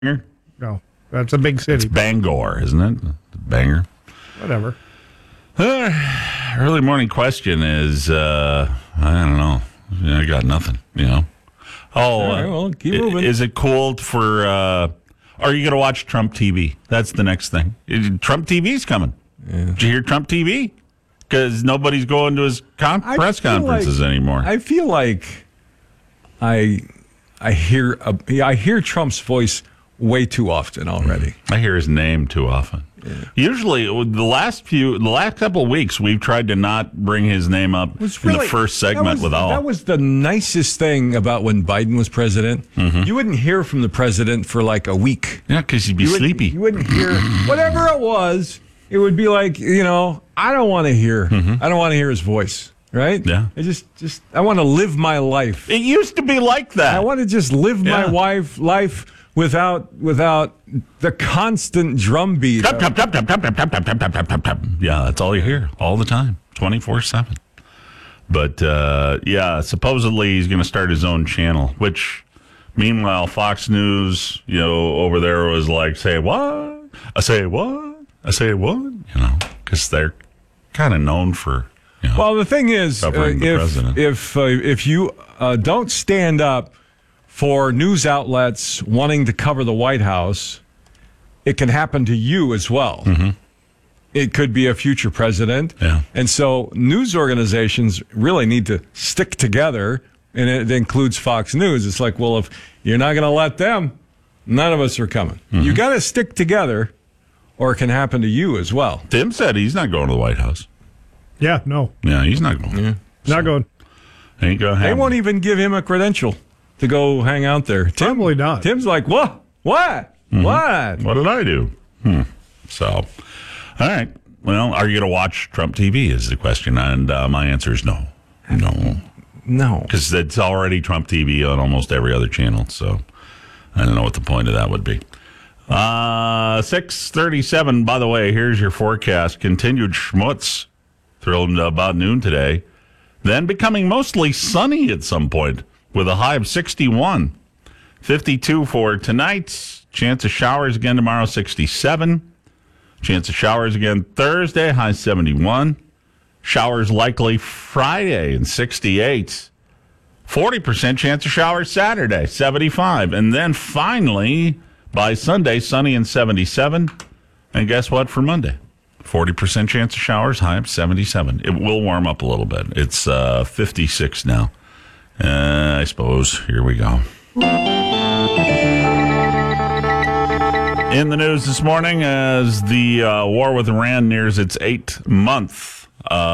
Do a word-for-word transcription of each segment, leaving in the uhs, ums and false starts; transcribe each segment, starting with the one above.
No, that's a big city. It's Bangor, isn't it? Bangor. Whatever. Uh, early morning question is, uh, I don't know. I got nothing, you know. Oh, right, well, keep uh, moving. Is it cool for, uh, are you going to watch Trump T V? That's the next thing. Trump T V's coming. Yeah. Did you hear Trump T V? Because nobody's going to his con- press conferences like, anymore. I feel like I I hear a, I hear Trump's voice way too often already. I hear his name too often. Yeah. Usually, the last few, the last couple of weeks, we've tried to not bring his name up really, in the first segment that was, with all. That was the nicest thing about when Biden was president. Mm-hmm. You wouldn't hear from the president for like a week. Yeah, because he'd be you sleepy. You wouldn't hear whatever it was. It would be like, you know, I don't want to hear. Mm-hmm. I don't want to hear his voice. Right? Yeah. I just, just, I want to live my life. It used to be like that. I want to just live yeah. my wife life without, without the constant drumbeat. Yeah, that's all you hear all the time, twenty-four seven. But uh, yeah, supposedly he's going to start his own channel. Which, meanwhile, Fox News, you know, over there was like, "Say what? I say what? I say what?" You know, because they're kind of known for. You know, well, the thing is, uh, the if president. if uh, if you uh, don't stand up for news outlets wanting to cover the White House, it can happen to you as well. Mm-hmm. It could be a future president, yeah. And so news organizations really need to stick together, and it includes Fox News. It's like, well, if you're not going to let them, none of us are coming. Mm-hmm. You got to stick together, or it can happen to you as well. Tim said he's not going to the White House. Yeah, no. Yeah, he's not going. Yeah. So, not going. Ain't going. They won't even give him a credential to go hang out there. Tim, Probably not. Tim's like, what? What? Mm-hmm. What? What did I do? Hmm. So, all right. Well, are you going to watch Trump T V is the question. And uh, my answer is no. No. No. Because it's already Trump T V on almost every other channel. So, I don't know what the point of that would be. Uh, six thirty-seven, by the way, here's your forecast. Continued schmutz through about noon today. Then becoming mostly sunny at some point with a high of sixty-one. fifty-two for tonight. Chance of showers again tomorrow, sixty-seven. Chance of showers again Thursday, high seventy-one. Showers likely Friday and sixty-eight. forty percent chance of showers Saturday, seventy-five. And then finally, by Sunday, sunny and seventy-seven. And guess what for Monday? forty percent chance of showers, high of seventy-seven. It will warm up a little bit. It's uh, fifty-six now. Uh, I suppose. Here we go. In the news this morning, as the uh, war with Iran nears its eighth month,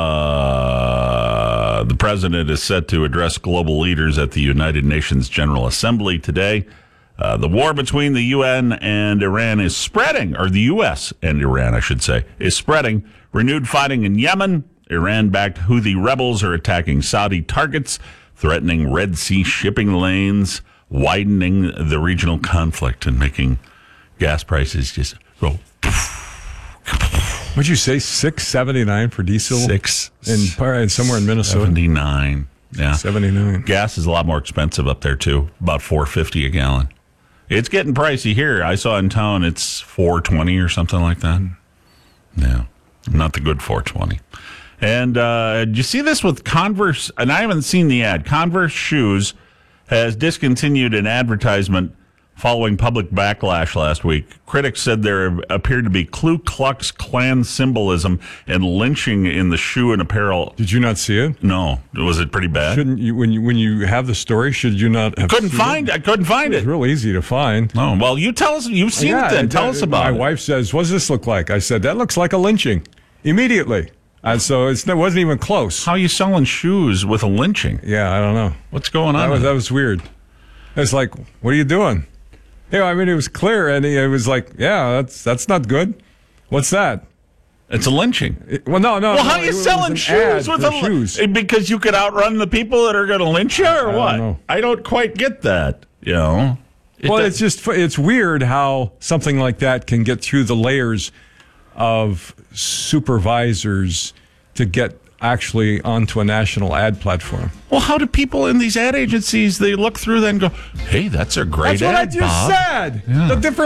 uh, the president is set to address global leaders at the United Nations General Assembly today. Uh, the war between the U N and Iran is spreading, or the U S and Iran, I should say, is spreading. Renewed fighting in Yemen. Iran-backed Houthi rebels are attacking Saudi targets, threatening Red Sea shipping lanes, widening the regional conflict and making gas prices just go. What'd you say? Six seventy nine for diesel. Six in, in somewhere in Minnesota. Seventy nine. Yeah, seventy nine. Gas is a lot more expensive up there too. About four fifty a gallon. It's getting pricey here. I saw in town it's four twenty or something like that. Yeah, not the good four twenty. And uh, did you see this with Converse? And I haven't seen the ad. Converse Shoes has discontinued an advertisement following public backlash last week. Critics said there appeared to be Ku Klux Klan symbolism and lynching in the shoe and apparel. Did you not see it? No. Was it pretty bad? Shouldn't you, when you when you have the story, should you not have couldn't seen find it? I couldn't find it. It's real easy to find. Oh, well, you tell us. You've seen yeah, it then. it, Tell it, us about my it. My wife says, what does this look like? I said, that looks like a lynching. Immediately. And so it's, it wasn't even close. How are you selling shoes with a lynching? Yeah, I don't know. What's going on? That was, that was weird. It's like, what are you doing? Yeah, I mean, it was clear, and it was like, yeah, that's that's not good. What's that? It's a lynching. It, well, no, no. Well, no, how are you selling shoes with a shoes? Because you could outrun the people that are going to lynch you, or I what? Don't know. I don't quite get that. You know. It well, does. it's just it's weird how something like that can get through the layers of supervisors to get actually onto a national ad platform. Well, how do people in these ad agencies, they look through that and go, hey, that's a great That's what ad, I just Bob. said. Yeah. The difference